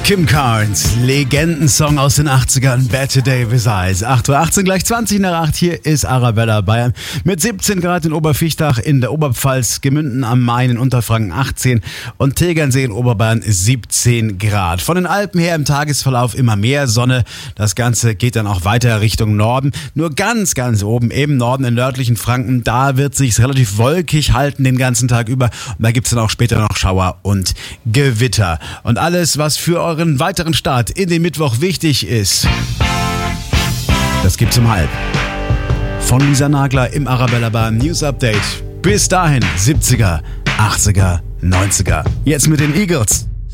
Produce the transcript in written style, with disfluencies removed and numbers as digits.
Kim Carnes, Legendensong aus den 80ern, Better Day with Eyes. 8:18 Uhr, gleich 20 nach 8, hier ist Arabella Bayern. Mit 17 Grad in Oberfichtach in der Oberpfalz, Gemünden am Main in Unterfranken 18 und Tegernsee in Oberbayern 17 Grad. Von den Alpen her im Tagesverlauf immer mehr Sonne. Das Ganze geht dann auch weiter Richtung Norden. Nur ganz oben im Norden, in nördlichen Franken, da wird sich's relativ wolkig halten den ganzen Tag über. Und da gibt's dann auch später noch Schauer und Gewitter. Und alles, was für euren weiteren Start in den Mittwoch wichtig ist, das gibt's um 12:30 von Lisa Nagler im Arabella Bayern News Update. Bis dahin 70er, 80er, 90er. Jetzt mit den Eagles.